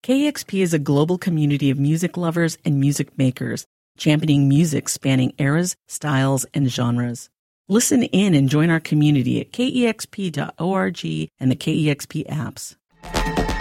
KEXP is a global community of music lovers and music makers, championing music spanning eras, styles, and genres. Listen in and join our community at kexp.org and the KEXP apps.